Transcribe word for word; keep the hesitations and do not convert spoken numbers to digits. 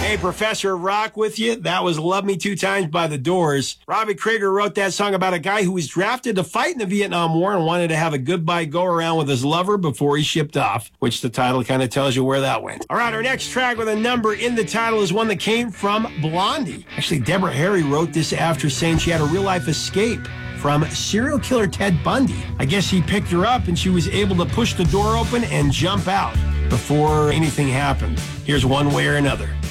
Hey, Professor Rock with you. That was Love Me Two Times by The Doors. Robbie Krieger wrote that song about a guy who was drafted to fight in the Vietnam War and wanted to have a goodbye go-around with his lover before he shipped off, which the title kind of tells you where that went. All right, our next track with a number in the title is one that came from Blondie. Actually, Deborah Harry wrote this after saying she had a real-life escape from serial killer Ted Bundy. I guess he picked her up and she was able to push the door open and jump out before anything happened. Here's One Way or Another.